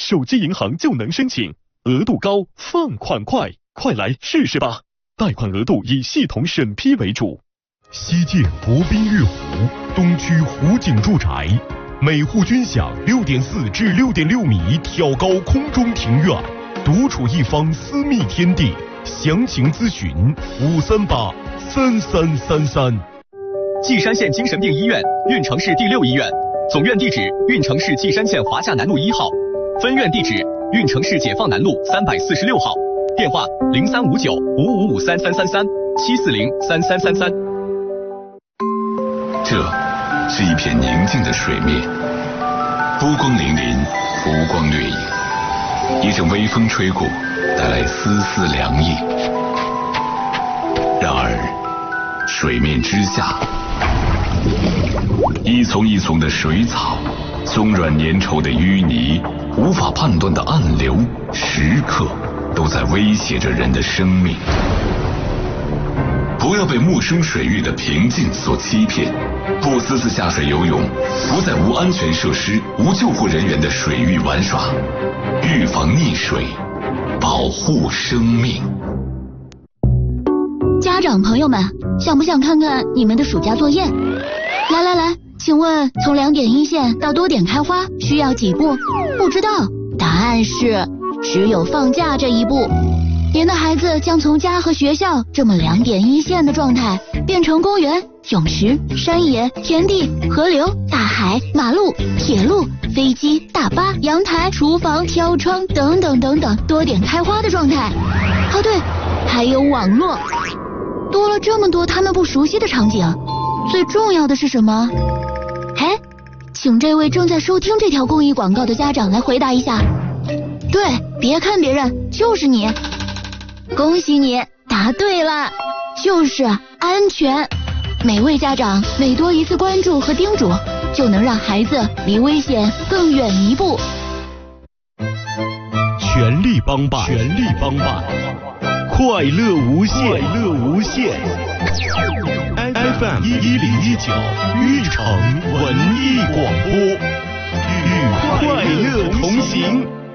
手机银行就能申请，额度高，放款快，快来试试吧！贷款额度以系统审批为主。 西建国宾悦湖东区湖景住宅，每户均享6.4至6.6米挑高空中庭院，独处一方私密天地。详情咨询5383333。 稷山县精神病医院运城市第6医院，总院地址运城市稷山县华夏南路1号，分院地址运城市解放南路346号，电话035955533337403333。 这是一片宁静的水面，波光粼粼，湖光掠影，一阵微风吹过，带来丝丝凉意。然而，水面之下，一丛一丛的水草，松软粘稠的淤泥，无法判断的暗流，时刻都在威胁着人的生命。不要被陌生水域的平静所欺骗，不私自下水游泳，不在无安全设施、无救护人员的水域玩耍，预防溺水，保护生命。 家长朋友们，想不想看看你们的暑假作业？来，请问从2点一线到多点开花需要几步？不知道，答案是只有放假这一步。您的孩子将从家和学校这么2点一线的状态，变成公园、泳池、山野、田地、河流、大海、马路、铁路、飞机、大巴、阳台、厨房、飘窗等等等等多点开花的状态。哦对，还有网络。多了这么多他们不熟悉的场景，最重要的是什么？哎，请这位正在收听这条公益广告的家长来回答一下。对，别看别人，就是你。恭喜你答对了，就是安全。每位家长每多一次关注和叮嘱，就能让孩子离危险更远一步。 全力帮办，快乐无限FM 1019玉城文艺广播，与快乐同行。